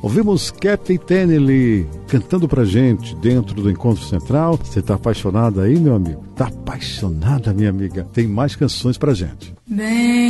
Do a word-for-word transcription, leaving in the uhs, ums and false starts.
Ouvimos Kathy Tennelly cantando pra gente dentro do Encontro Central. Você tá apaixonada aí, meu amigo? Tá apaixonada, minha amiga? Tem mais canções pra gente. Bem...